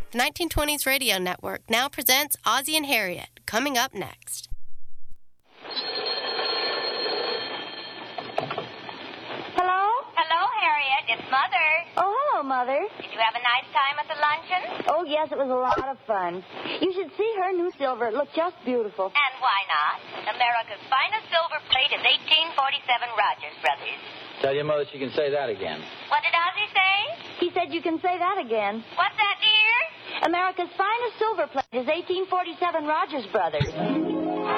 The 1920s Radio Network now presents Ozzie and Harriet, coming up next. Hello? Hello, Harriet. It's Mother. Oh, hello, Mother. Did you have a nice time at the luncheon? Oh, yes, it was a lot of fun. You should see her new silver. It looked just beautiful. And why not? America's finest silver plate is 1847 Rogers Brothers. Tell your mother she can say that again. What did Ozzie say? He said you can say that again. What's that, dear? America's finest silver plate is 1847 Rogers Brothers.